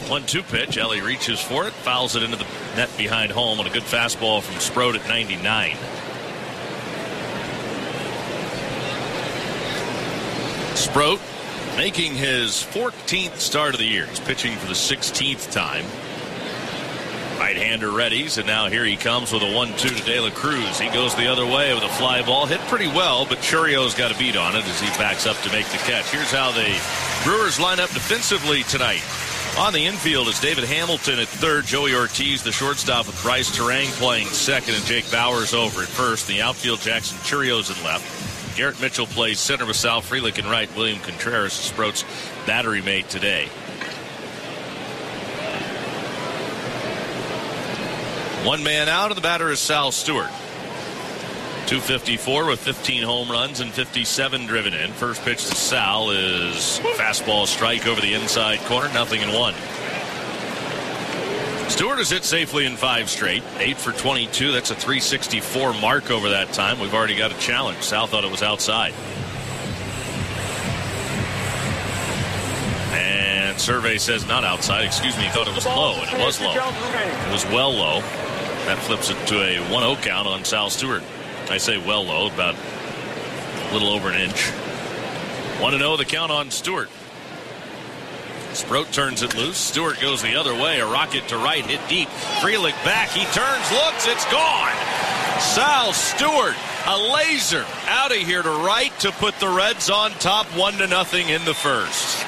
1-2 pitch. Ellie reaches for it, fouls it into the net behind home on a good fastball from Sproat at 99. Sproat making his 14th start of the year. He's pitching for the 16th time. Right-hander readies, and now here he comes with a 1-2 to De La Cruz. He goes the other way with a fly ball. Hit pretty well, but Churio's got a beat on it as he backs up to make the catch. Here's how the Brewers line up defensively tonight. On the infield is David Hamilton at third, Joey Ortiz, the shortstop, with Bryce Terang playing second, and Jake Bowers over at first. In the outfield, Jackson Churio's in left. Garrett Mitchell plays center with Sal Frelick in right. William Contreras, Sproat's battery mate today. One man out, and the batter is Sal Stewart. .254 with 15 home runs and 57 driven in. First pitch to Sal is fastball strike over the inside corner, 0-1. Stewart has hit safely in 5 straight, 8 for 22. That's a .364 mark over that time. We've already got a challenge. Sal thought it was outside. And survey says not outside. Excuse me, he thought it was low, and it was low. It was well low. That flips it to a 1-0 count on Sal Stewart. I say well low, about a little over an inch. 1-0 the count on Stewart. Sproat turns it loose. Stewart goes the other way. A rocket to right, hit deep. Frelick back. He turns, looks, it's gone. Sal Stewart, a laser out of here to right to put the Reds on top 1-0 in the first.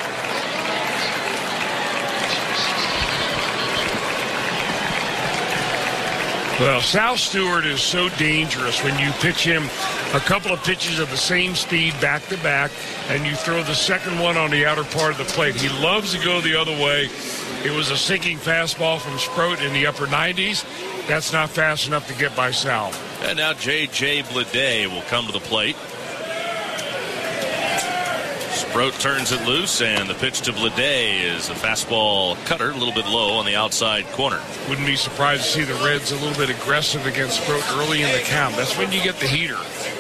Well, Sal Stewart is so dangerous when you pitch him a couple of pitches of the same speed back to back, and you throw the second one on the outer part of the plate. He loves to go the other way. It was a sinking fastball from Sproat in the upper 90s. That's not fast enough to get by Sal. And now J.J. Bleday will come to the plate. Sproat turns it loose, and the pitch to Bleday is a fastball cutter, a little bit low on the outside corner. Wouldn't be surprised to see the Reds a little bit aggressive against Sproat early in the count. That's when you get the heater.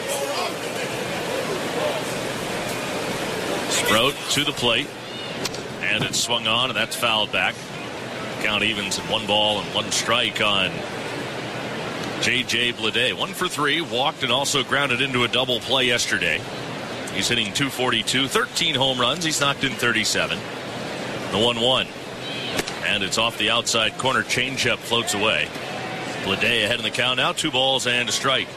Sproat to the plate, and it's swung on, and that's fouled back. Count evens at 1 ball and 1 strike on J.J. Bleday. 1 for 3, walked and also grounded into a double play yesterday. He's hitting .242, 13 home runs. He's knocked in 37. The 1-1. And it's off the outside corner. Changeup floats away. Bleday ahead in the count now. 2 balls and a strike.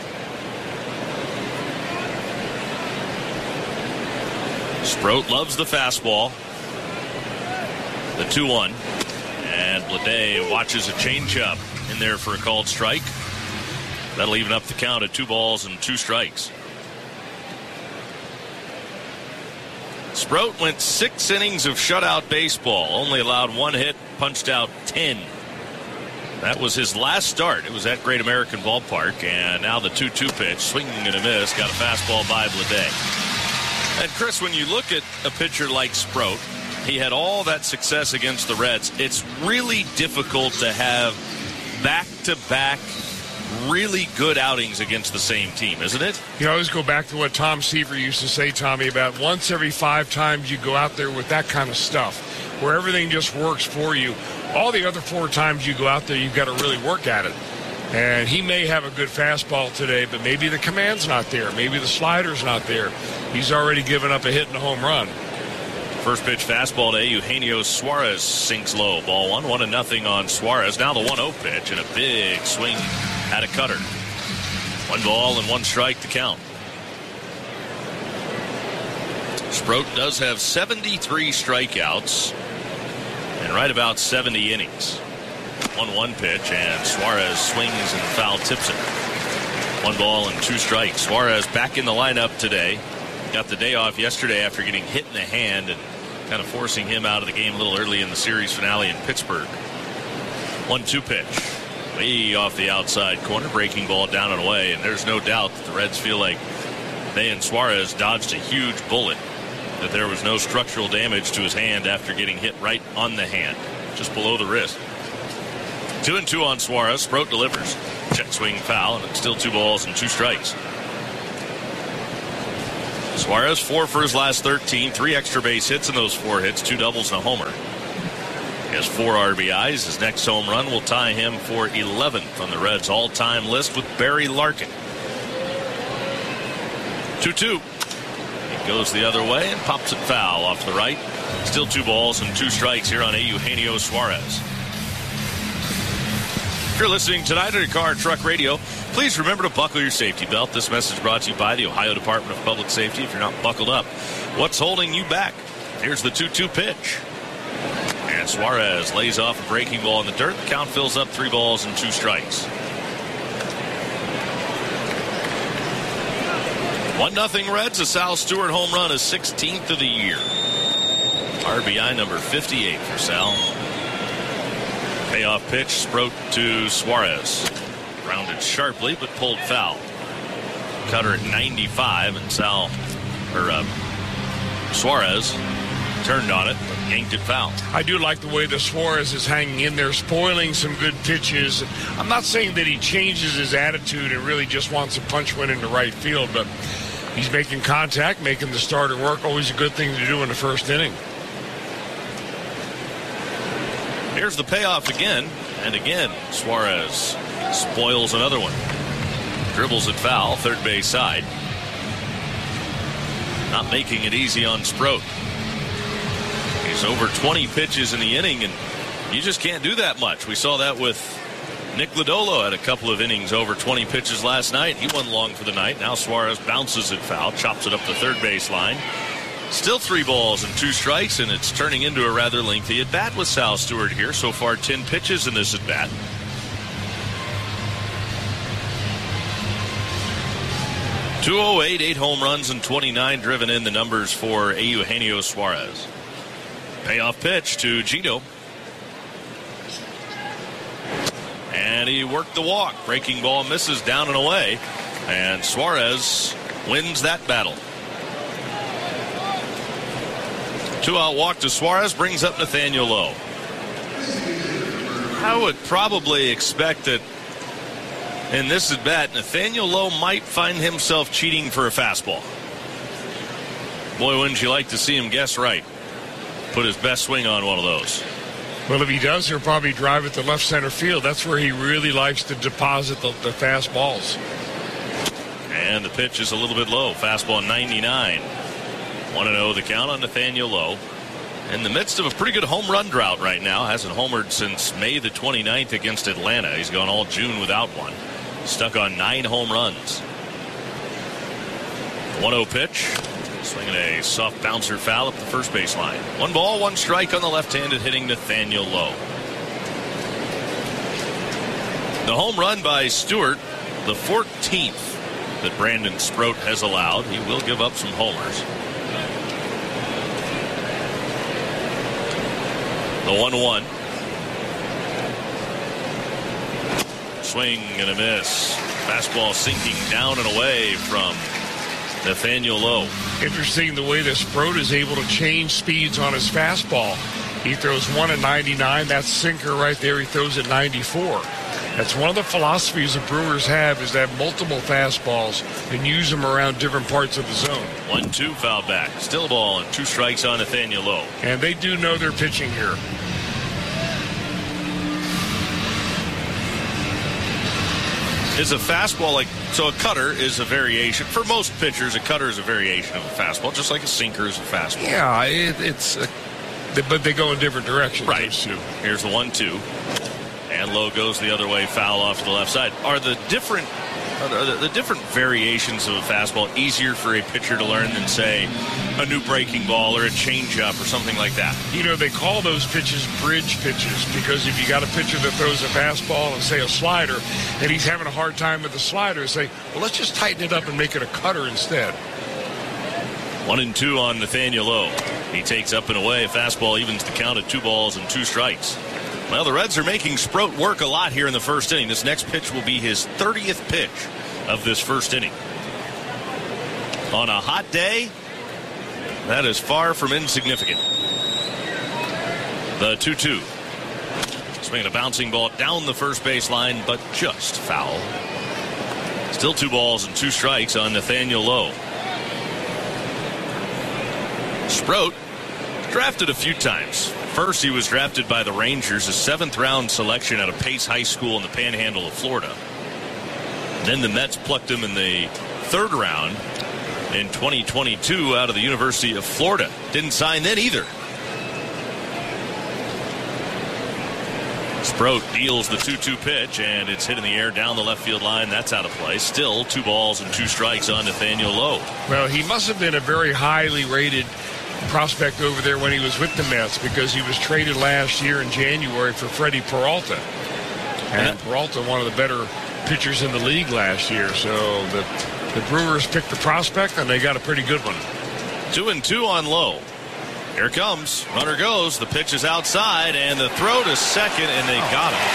Sproat loves the fastball. The 2-1. And Bleday watches a changeup in there for a called strike. That'll even up the count at 2 balls and 2 strikes. Sproat went 6 innings of shutout baseball, only allowed 1 hit, punched out 10. That was his last start. It was at Great American Ballpark, and now the 2-2 pitch, swinging and a miss, got a fastball by Bleday. And Chris, when you look at a pitcher like Sproat, he had all that success against the Reds. It's really difficult to have back-to-back really good outings against the same team, isn't it? You always go back to what Tom Seaver used to say, Tommy, about once every 5 times you go out there with that kind of stuff, where everything just works for you. All the other 4 times you go out there, you've got to really work at it. And he may have a good fastball today, but maybe the command's not there. Maybe the slider's not there. He's already given up a hit and a home run. First pitch fastball to Eugenio Suarez sinks low. Ball 1, 1-0 on Suarez. Now the 1-0 pitch and a big swing at a cutter. 1 ball and 1 strike to count. Sproat does have 73 strikeouts and right about 70 innings. 1-1 pitch, and Suarez swings and foul tips it. 1 ball and 2 strikes. Suarez back in the lineup today. Got the day off yesterday after getting hit in the hand and kind of forcing him out of the game a little early in the series finale in Pittsburgh. 1-2 pitch. Way off the outside corner. Breaking ball down and away. And there's no doubt that the Reds feel like they and Suarez dodged a huge bullet. That there was no structural damage to his hand after getting hit right on the hand. Just below the wrist. 2-2 on Suarez. Sproat delivers. Check swing foul. And it's still 2 balls and 2 strikes. Suarez 4 for his last 13, 3 extra base hits in those 4 hits, 2 doubles and a homer. He has 4 RBIs. His next home run will tie him for 11th on the Reds' all-time list with Barry Larkin. 2-2. He goes the other way and pops it foul off the right. Still 2 balls and 2 strikes here on Eugenio Suarez. If you're listening tonight on your Car and Truck Radio, please remember to buckle your safety belt. This message brought to you by the Ohio Department of Public Safety. If you're not buckled up, what's holding you back? Here's the 2-2 pitch. And Suarez lays off a breaking ball in the dirt. The count fills up 3 balls and 2 strikes. 1-0 Reds. A Sal Stewart home run, his 16th of the year. RBI number 58 for Sal. Payoff pitch, Sproat to Suarez. Grounded sharply, but pulled foul. Cutter at 95, and Suarez turned on it, but yanked it foul. I do like the way the Suarez is hanging in there, spoiling some good pitches. I'm not saying that he changes his attitude and really just wants a punch one into right field, but he's making contact, making the starter work. Always a good thing to do in the first inning. Here's the payoff again, and again, Suarez spoils another one. Dribbles it foul, third base side. Not making it easy on Sproat. He's over 20 pitches in the inning, and you just can't do that much. We saw that with Nick Lodolo had a couple of innings over 20 pitches last night. He won long for the night. Now Suarez bounces it foul, chops it up the third base line. Still 3 balls and 2 strikes, and it's turning into a rather lengthy at-bat with Sal Stewart here. So far, 10 pitches in this at-bat. .208, 8 home runs and 29 driven in, the numbers for Eugenio Suarez. Payoff pitch to Gino. And he worked the walk. Breaking ball misses down and away. And Suarez wins that battle. 2-out walk to Suarez brings up Nathaniel Lowe. I would probably expect that in this at-bat, Nathaniel Lowe might find himself cheating for a fastball. Boy, wouldn't you like to see him guess right? Put his best swing on one of those. Well, if he does, he'll probably drive it to left center field. That's where he really likes to deposit the fastballs. And the pitch is a little bit low. Fastball 99. 1-0 the count on Nathaniel Lowe. In the midst of a pretty good home run drought right now. Hasn't homered since May the 29th against Atlanta. He's gone all June without one. Stuck on 9 home runs. 1-0 pitch. Swinging a soft bouncer foul up the first base line. 1 ball, 1 strike on the left-handed hitting Nathaniel Lowe. The home run by Stewart, the 14th that Brandon Sproat has allowed. He will give up some homers. The 1-1. Swing and a miss. Fastball sinking down and away from Nathaniel Lowe. Interesting the way that Sproat is able to change speeds on his fastball. He throws one at 99. That sinker right there, he throws at 94. That's one of the philosophies the Brewers have, is to have multiple fastballs and use them around different parts of the zone. 1-2 foul back. Still a ball and 2 strikes on Nathaniel Lowe. And they do know they're pitching here. Is a fastball so a cutter is a variation. For most pitchers, a cutter is a variation of a fastball, just like a sinker is a fastball. Yeah, but they go in different directions. Right. Here's the 1-2. And Lowe goes the other way, foul off to the left side. Are the different variations of a fastball easier for a pitcher to learn than, say, a new breaking ball or a changeup or something like that? You know, they call those pitches bridge pitches, because if you got a pitcher that throws a fastball and, say, a slider, and he's having a hard time with the slider, say, well, let's just tighten it up and make it a cutter instead. 1-2 on Nathaniel Lowe. He takes up and away. Fastball evens the count at 2 balls and 2 strikes. Well, the Reds are making Sproat work a lot here in the first inning. This next pitch will be his 30th pitch of this first inning. On a hot day, that is far from insignificant. The 2-2. Swinging a bouncing ball down the first base line, but just foul. Still 2 balls and 2 strikes on Nathaniel Lowe. Sproat drafted a few times. First, he was drafted by the Rangers, a 7th-round selection out of Pace High School in the Panhandle of Florida. Then the Mets plucked him in the 3rd round in 2022 out of the University of Florida. Didn't sign then either. Sproat deals the 2-2 pitch, and it's hit in the air down the left field line. That's out of play. Still 2 balls and 2 strikes on Nathaniel Lowe. Well, he must have been a very highly rated prospect over there when he was with the Mets, because he was traded last year in January for Freddie Peralta. And Peralta, one of the better pitchers in the league last year. So the Brewers picked the prospect, and they got a pretty good one. 2-2 on Lowe. Here comes. Runner goes. The pitch is outside, and the throw to second, and they got him.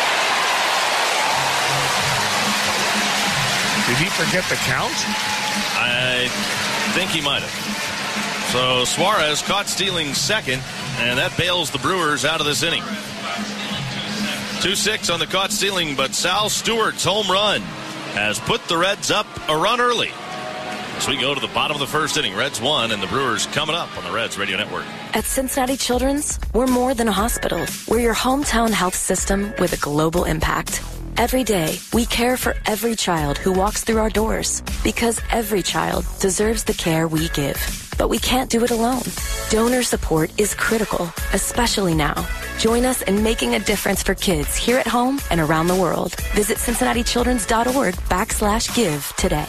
Did he forget the count? I think he might have. So Suarez caught stealing second, and that bails the Brewers out of this inning. 2-6 on the caught stealing, but Sal Stewart's home run has put the Reds up a run early. So we go to the bottom of the 1st inning. Reds 1, and the Brewers coming up on the Reds Radio Network. At Cincinnati Children's, we're more than a hospital. We're your hometown health system with a global impact. Every day, we care for every child who walks through our doors, because every child deserves the care we give. But we can't do it alone. Donor support is critical, especially now. Join us in making a difference for kids here at home and around the world. Visit CincinnatiChildren's.org/give today.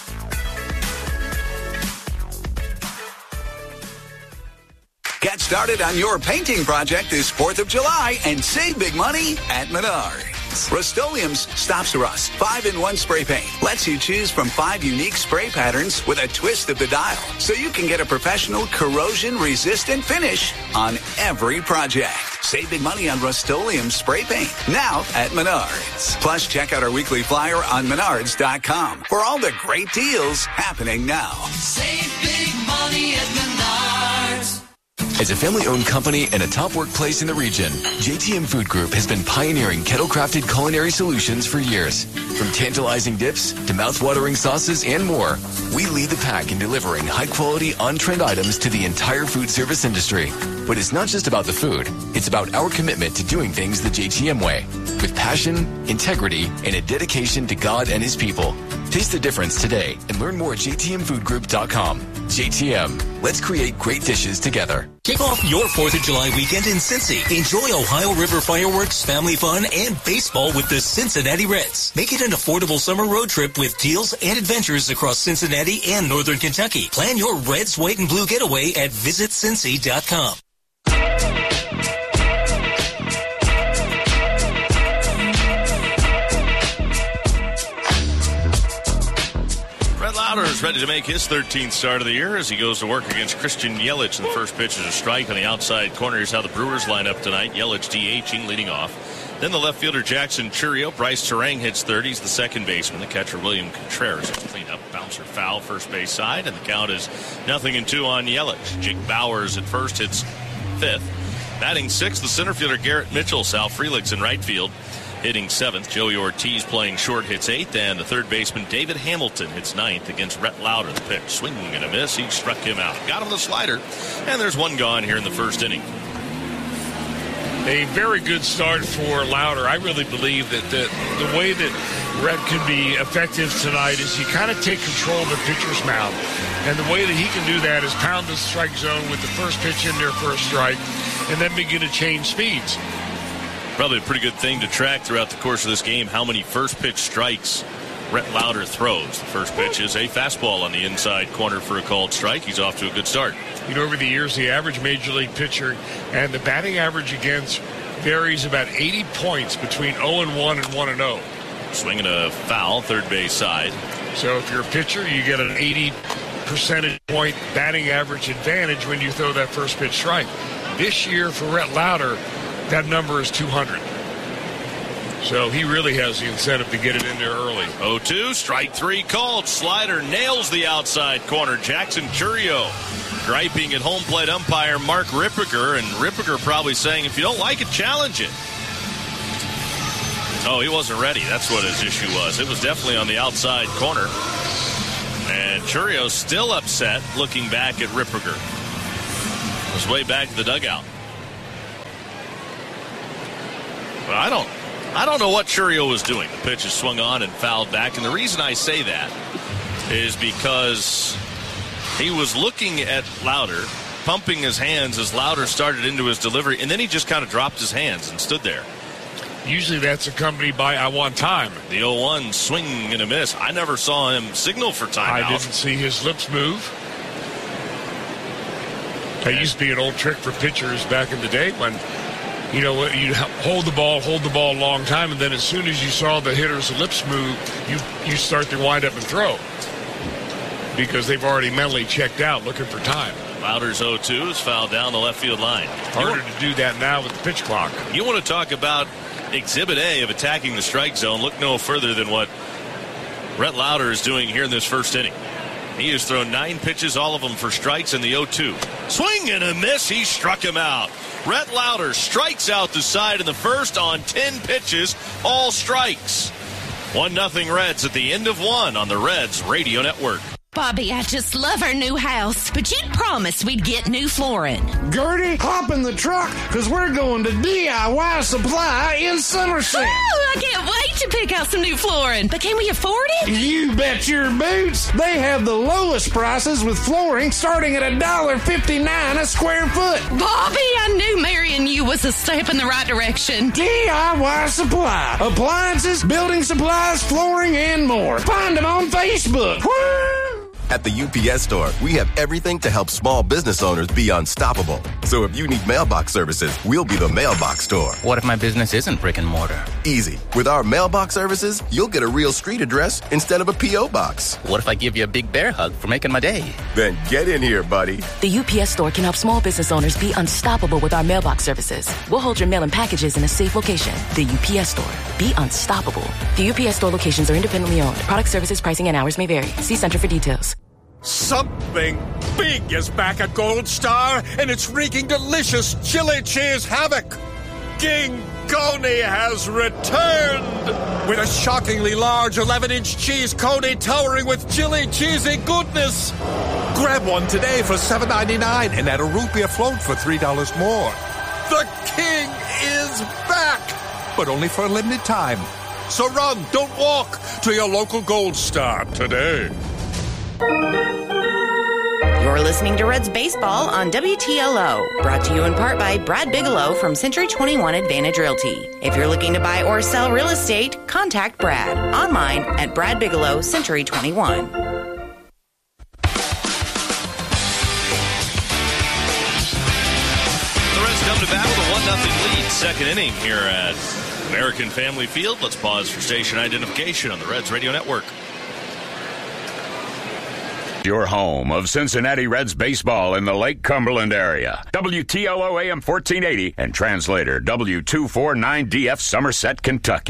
Get started on your painting project this 4th of July and save big money at Menards. Rust-Oleum's Stops Rust 5-in-1 spray paint lets you choose from 5 unique spray patterns with a twist of the dial, so you can get a professional corrosion-resistant finish on every project. Save big money on Rust-Oleum spray paint now at Menards. Plus, check out our weekly flyer on Menards.com for all the great deals happening now. Save big money at Menards. As a family-owned company and a top workplace in the region, JTM Food Group has been pioneering kettle-crafted culinary solutions for years. From tantalizing dips to mouth-watering sauces and more, we lead the pack in delivering high-quality, on-trend items to the entire food service industry. But it's not just about the food. It's about our commitment to doing things the JTM way, with passion, integrity, and a dedication to God and His people. Taste the difference today and learn more at jtmfoodgroup.com. JTM, let's create great dishes together. Kick off your 4th of July weekend in Cincy. Enjoy Ohio River fireworks, family fun, and baseball with the Cincinnati Reds. Make it an affordable summer road trip with deals and adventures across Cincinnati and Northern Kentucky. Plan your Reds, white, and blue getaway at visitcincy.com. Lauder is ready to make his 13th start of the year as he goes to work against Christian Yelich. And the first pitch is a strike on the outside corner. Here's how the Brewers line up tonight. Yelich DHing, leading off. Then the left fielder Jackson Churio. Bryce Terang hits third. He's the second baseman. The catcher William Contreras is clean up. Bouncer foul, first base side. And the count is 0-2 on Yelich. Jake Bowers at first hits fifth. Batting sixth, the center fielder Garrett Mitchell. Sal Frelick's in right field, hitting seventh. Joey Ortiz playing short hits eighth, and the third baseman David Hamilton hits ninth against Rhett Lauder. The pitch, swinging and a miss. He struck him out. Got him the slider, and there's one gone here in the first inning. A very good start for Lauder. I really believe that the way that Rhett can be effective tonight is he kind of take control of the pitcher's mound. And the way that he can do that is pound the strike zone with the first pitch in there for a strike, and then begin to change speeds. Probably a pretty good thing to track throughout the course of this game, how many first pitch strikes Rhett Lauder throws. The first pitch is a fastball on the inside corner for a called strike. He's off to a good start. You know, over the years, the average major league pitcher and the batting average against varies about 80 points between 0-1 and 1-0. Swinging a foul, third base side. So if you're a pitcher, you get an 80 percentage point batting average advantage when you throw that first pitch strike. This year for Rhett Lauder, that number is 200. So he really has the incentive to get it in there early. 0-2, strike three called. Slider nails the outside corner. Jackson Churio griping at home plate umpire Mark Rippiger, and Rippiger probably saying, if you don't like it, challenge it. Oh, he wasn't ready. That's what his issue was. It was definitely on the outside corner. And Churio still upset looking back at Rippiger. Was way back to the dugout. I don't know what Chourio was doing. The pitch is swung on and fouled back. And the reason I say that is because he was looking at Lauder, pumping his hands as Lauder started into his delivery, and then he just kind of dropped his hands and stood there. Usually that's accompanied by, I want time. The 0-1 swing and a miss. I never saw him signal for timeout. I didn't see his lips move. That used to be an old trick for pitchers back in the day when, you'd hold the ball a long time, and then as soon as you saw the hitter's lips move, you start to wind up and throw because they've already mentally checked out looking for time. Lauder's 0-2 is fouled down the left field line. Harder to do that now with the pitch clock. You want to talk about Exhibit A of attacking the strike zone? Look no further than what Brett Lauder is doing here in this first inning. He has thrown 9 pitches, all of them for strikes, in the 0-2. Swing and a miss. He struck him out. Brett Lauder strikes out the side in the first on 10 pitches, all strikes. 1-0 Reds at the end of 1 on the Reds Radio Network. Bobby, I just love our new house, but you promised we'd get new flooring. Gertie, hop in the truck, because we're going to DIY Supply in Somerset. Oh, I can't wait to pick out some new flooring. But can we afford it? You bet your boots. They have the lowest prices with flooring starting at $1.59 a square foot. Bobby, I knew marrying you was a step in the right direction. DIY Supply. Appliances, building supplies, flooring, and more. Find them on Facebook. Woo! At the UPS Store, we have everything to help small business owners be unstoppable. So if you need mailbox services, we'll be the mailbox store. What if my business isn't brick and mortar? Easy. With our mailbox services, you'll get a real street address instead of a P.O. box. What if I give you a big bear hug for making my day? Then get in here, buddy. The UPS Store can help small business owners be unstoppable with our mailbox services. We'll hold your mail and packages in a safe location. The UPS Store. Be unstoppable. The UPS Store locations are independently owned. Product, services, pricing, and hours may vary. See Center for details. Something big is back at Gold Star, and it's wreaking delicious chili cheese havoc. King Coney has returned with a shockingly large 11-inch cheese coney towering with chili cheesy goodness. Grab one today for $7.99 and add a root beer float for $3 more. The king is back, but only for a limited time. So run, don't walk, to your local Gold Star today. You're listening to Reds Baseball on WTLO, brought to you in part by Brad Bigelow from Century 21 Advantage Realty. If you're looking to buy or sell real estate, contact Brad online at Brad Bigelow Century 21. The Reds come to bat with a 1-0 lead, second inning here at American Family Field. Let's pause for station identification on the Reds Radio Network. Your home of Cincinnati Reds baseball in the Lake Cumberland area. WTLO AM 1480 and translator W249DF Somerset, Kentucky.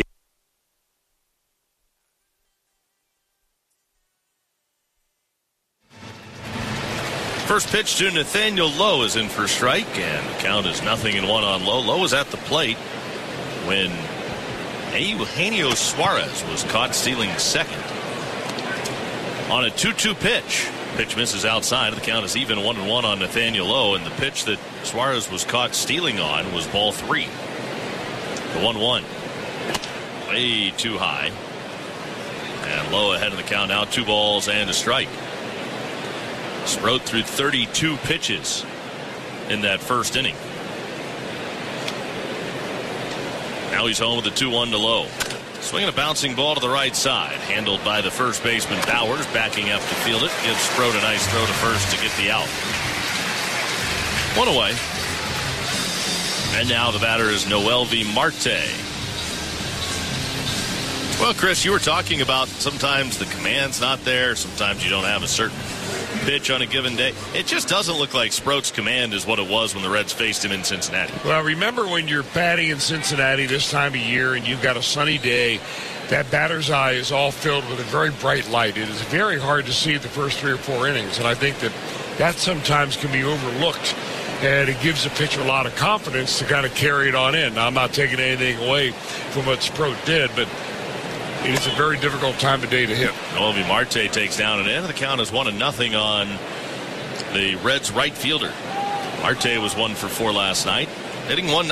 First pitch to Nathaniel Lowe is in for strike, and the count is 0-1 on Lowe. Lowe was at the plate when Eugenio Suarez was caught stealing second. On a 2-2 pitch. Pitch misses outside. The count is even 1-1 on Nathaniel Lowe. And the pitch that Suarez was caught stealing on was ball 3. The 1-1. Way too high. And Lowe ahead of the count now. 2 balls and a strike. Sproat threw 32 pitches in that first inning. Now he's home with a 2-1 to Lowe. Swinging a bouncing ball to the right side. Handled by the first baseman Bowers. Backing up to field it. Gives Sproat a nice throw to first to get the out. 1 away. And now the batter is Noelvi Marte. Well, Chris, you were talking about sometimes the command's not there. Sometimes you don't have a certain pitch on a given day. It just doesn't look like Sproat's command is what it was when the Reds faced him in Cincinnati. Well, remember when you're batting in Cincinnati this time of year and you've got a sunny day, that batter's eye is all filled with a very bright light. It is very hard to see the first 3 or 4 innings, and I think that sometimes can be overlooked, and it gives the pitcher a lot of confidence to kind of carry it on in. Now, I'm not taking anything away from what Sproat did, but it is a very difficult time of day to hit. Noelvi Marte takes down an end. The count is 1-0 on the Reds right fielder. Marte was 1 for 4 last night, hitting